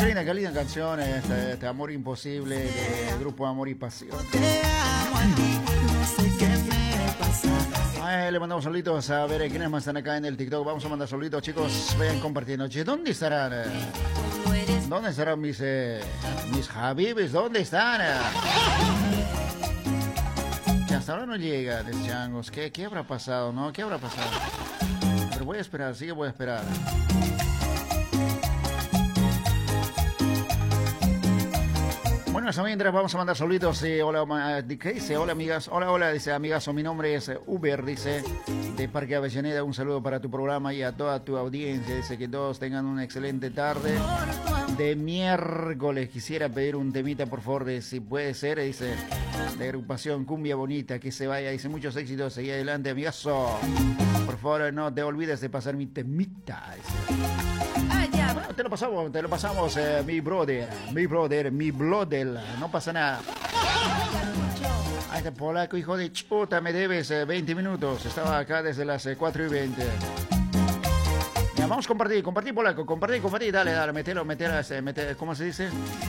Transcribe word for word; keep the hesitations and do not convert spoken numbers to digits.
qué linda, qué linda canción, este, este Amor Imposible, del grupo Amor y Pasión. Te amo a ti, no sé qué me pasa. Ay, le mandamos saluditos a ver quiénes más están acá en el TikTok. Vamos a mandar saluditos, chicos. Vayan compartiendo. Che, ¿dónde estarán? eh? No eres ¿Dónde estarán mis, eh, mis Habibis? ¿Dónde están? eh? Que hasta ahora no llegan, los changos. ¿Qué, ¿Qué habrá pasado, no? ¿Qué habrá pasado? Pero voy a esperar, sí que voy a esperar. Bueno, hasta mientras vamos a mandar saluditos. Eh, hola, ma- ¿qué dice? Hola, amigas. Hola, hola, dice amigazo. Mi nombre es Uber, dice, de Parque Avellaneda. Un saludo para tu programa y a toda tu audiencia. Dice que todos tengan una excelente tarde de miércoles. Quisiera pedir un temita, por favor, de, si puede ser, dice, de agrupación Cumbia Bonita, que se vaya. Dice, muchos éxitos. Seguí adelante, amigazo. Por favor, no te olvides de pasar mi temita. Dice. allá. Bueno, te lo pasamos, te lo pasamos, eh, mi brother, mi brother, mi brother, no pasa nada. Ay, este polaco, hijo de chuta, me debes eh, veinte minutos. Estaba acá desde las eh, cuatro y veinte. Ya, vamos a compartir, compartir polaco, compartir, compartir, dale, dale, metelo, metelo, eh, mete, ¿cómo se dice?